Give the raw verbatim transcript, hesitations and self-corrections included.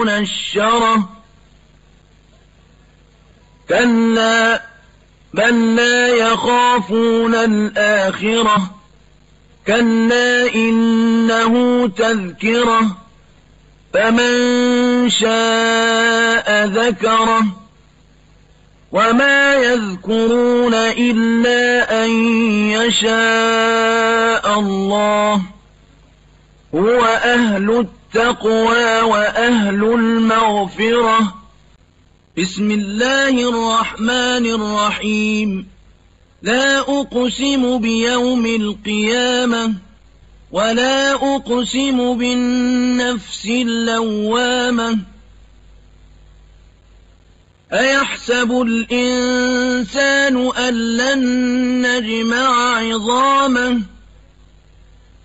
الشرة كلا بل لا يخافون الآخرة كلا إنه تذكرة فمن شاء ذكره وما يذكرون إلا أن يشاء الله هو أهل التقوى وأهل المغفرة. بسم الله الرحمن الرحيم. لا أقسم بيوم القيامة ولا أقسم بالنفس اللوامة أيحسب الإنسان أن لن نجمع عظامه